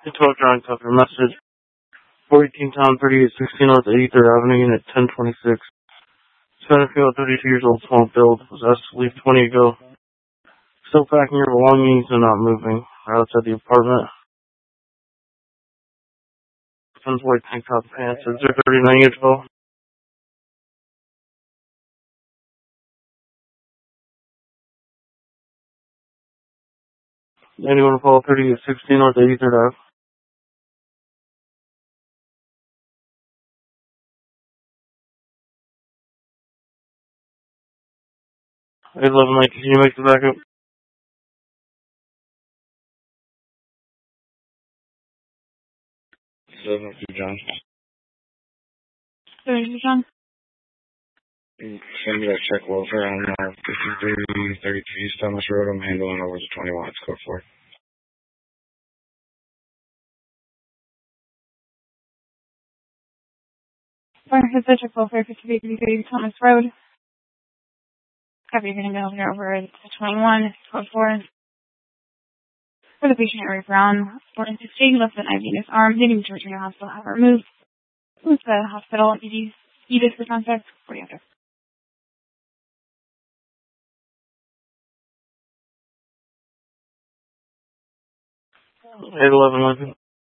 12 drawing copy message. 418 Town 3816 North 83rd Avenue, Unit 1026. Center Field, 32 years old, small build. Was asked to leave 20 ago. Still packing your belongings and not moving. Right outside the apartment. Son's white tank top pants. Is there 39 years old? Anyone follow 3816 North 83rd Ave? 811 can you make the backup? 7 to John. 7 John. Send me that check welfare on 5333 East Thomas Road. I'm handling over to 21. It's code 4. Fire hit the check welfare 5333 Thomas Road. Copy, you're going to go over to 21. Code 4. For the patient, Eric Brown, 460, left with an IV in his arm, needing to return to hospital, have it removed. Move to the hospital, EDs for contact, 40 after. 811 Lincoln.